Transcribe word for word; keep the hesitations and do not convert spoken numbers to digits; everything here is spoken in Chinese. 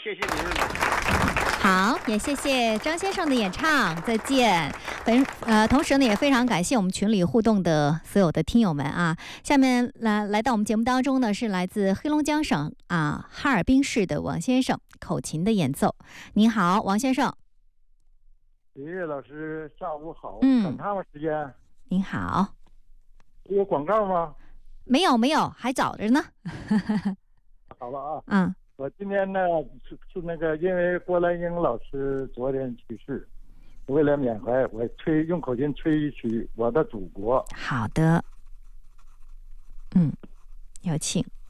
谢谢您。 好，也谢谢张先生的演唱，再见。本呃，同时呢，也非常感谢我们群里互动的所有的听友们啊。下面来来到我们节目当中呢，是来自黑龙江省啊哈尔滨市的王先生口琴的演奏。您好，王先生。 李月老师，下午好。 嗯， 赶趟时间。 您好。 有广告吗？ 没有，没有，还早着呢。 好了啊。 嗯。 我今天呢是是那个，因为郭兰英老师昨天去世，为了缅怀，我吹用口琴吹一曲《我的祖国》。 好的。嗯，有请。